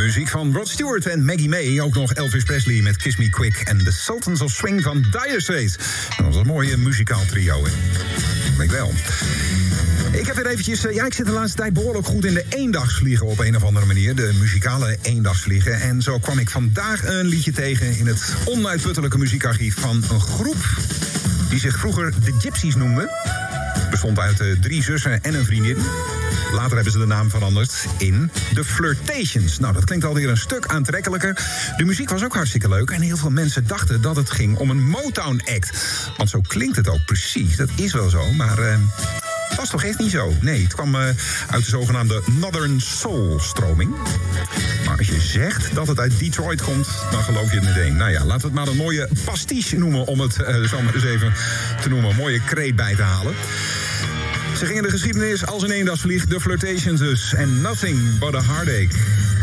muziek van Rod Stewart en Maggie May. Ook nog Elvis Presley met Kiss Me Quick en The Sultans of Swing van Dire Straits. Dat was een mooie muzikaal trio, hè? Ik wel. Ik heb weer eventjes... ik zit de laatste tijd behoorlijk goed in de eendagsvliegen op een of andere manier. De muzikale eendagsvliegen. En zo kwam ik vandaag een liedje tegen in het onuitputtelijke muziekarchief van een groep die zich vroeger de Gypsies noemde. Bestond uit 3 zussen en een vriendin. Later hebben ze de naam veranderd in The Flirtations. Nou, dat klinkt alweer een stuk aantrekkelijker. De muziek was ook hartstikke leuk en heel veel mensen dachten dat het ging om een Motown-act. Want zo klinkt het ook precies, dat is wel zo, maar was toch echt niet zo. Nee, het kwam uit de zogenaamde Northern Soul-stroming. Maar als je zegt dat het uit Detroit komt, dan geloof je het meteen. Nou ja, laten we het maar een mooie pastiche noemen, om het zo maar eens even te noemen. Een mooie kreet bij te halen. Ze gingen de geschiedenis als een eendagsvlieg, The Flirtations dus. En Nothing But A Heartache.